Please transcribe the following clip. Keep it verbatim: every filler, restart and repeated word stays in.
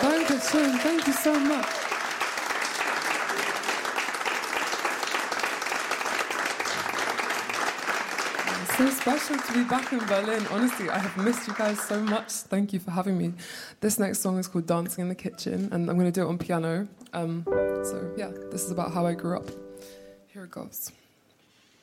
Dankeschön. Thank you so much. It's so special to be back in Berlin. Honestly, I have missed you guys so much. Thank you for having me. This next song is called Dancing in the Kitchen, and I'm going to do it on piano. Um, so, yeah, this is about how I grew up. Here it goes.